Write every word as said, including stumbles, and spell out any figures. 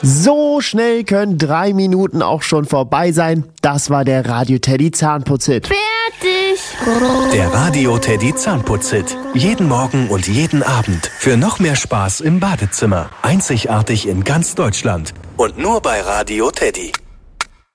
So schnell können drei Minuten auch schon vorbei sein. Das war der Radio Teddy Zahnputzhit. Fertig! Der Radio Teddy Zahnputzhit. Jeden Morgen und jeden Abend. Für noch mehr Spaß im Badezimmer. Einzigartig in ganz Deutschland. Und nur bei Radio Teddy.